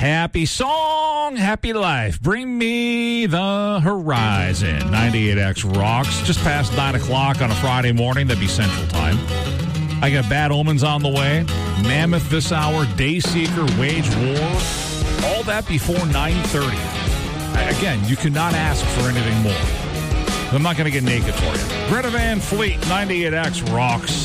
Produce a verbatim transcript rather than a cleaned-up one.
Happy song, happy life. Bring me the horizon. ninety-eight X rocks. Just past nine o'clock on a Friday morning. That'd be Central Time. I got Bad Omens on the way. Mammoth this hour. Dayseeker, Wage War. All that before nine thirty. Again, you cannot ask for anything more. I'm not going to get naked for you. Greta Van Fleet, ninety-eight X rocks.